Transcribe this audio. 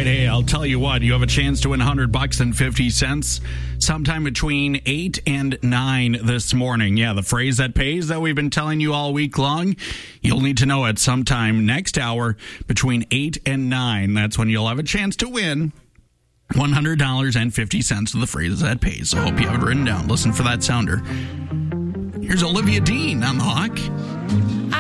Hey, I'll tell you what, you have a chance to win $100 and 50 cents sometime between 8 and 9 this morning. Yeah, the phrase that pays that we've been telling you all week long, you'll need to know it sometime next hour between 8 and 9. That's when you'll have a chance to win $100 and 50 cents of the phrase that pays. So I hope you have it written down. Listen for that sounder. Here's Olivia Dean on the Hawk.